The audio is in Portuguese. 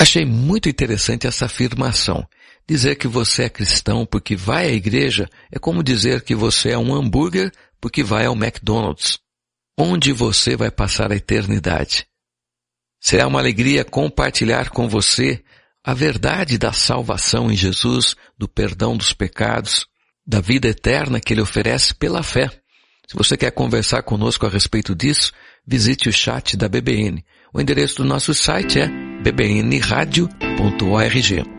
Achei muito interessante essa afirmação. Dizer que você é cristão porque vai à igreja é como dizer que você é um hambúrguer porque vai ao McDonald's. Onde você vai passar a eternidade? Será uma alegria compartilhar com você a verdade da salvação em Jesus, do perdão dos pecados, da vida eterna que Ele oferece pela fé. Se você quer conversar conosco a respeito disso, visite o chat da BBN. O endereço do nosso site é bbnradio.org.